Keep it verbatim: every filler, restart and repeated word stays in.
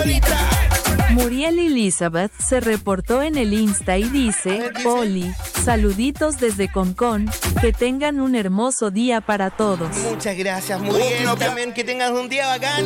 solita. Muriel Elizabeth se reportó en el Insta y dice, Poli, saluditos desde Concón, que tengan un hermoso día para todos. Muchas gracias, Muriel. También que tengas un día bacán.